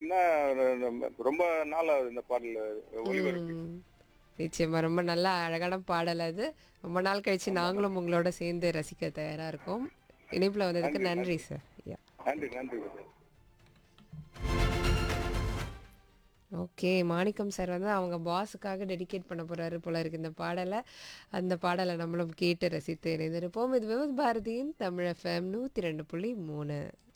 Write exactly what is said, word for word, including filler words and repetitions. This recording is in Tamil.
பாத்தீங்கன்னா, ரொம்ப ரொம்ப நாள் ஆகுது இந்த பாடல் ஒலிபரப்பி. ம். நிச்சயமா. ரொம்ப நல்லா அழகான பாடல் அது. ரொம்ப நாள் கழிச்சு ஆமா, நாங்களும் நன்றி. உங்களோட சேர்ந்து ரசிக்க தயாரா இருக்கோம். இணைப்புல வந்ததுக்கு நன்றி, நன்றி நன்றி. சார். யா. நன்றி, நன்றி. ஓகே. மாணிக்கம் சார் வந்து அவங்க பாஸுக்காக டெடிகேட் பண்ண போறாரு போல இருக்கு இந்த பாடல. அந்த பாடல நம்மளும் கேட்டு ரசித்து இணைந்திருப்போம். இது விவித் பாரதியின் தமிழ் எஃப்எம் நூற்றி இரண்டு புள்ளி மூன்று.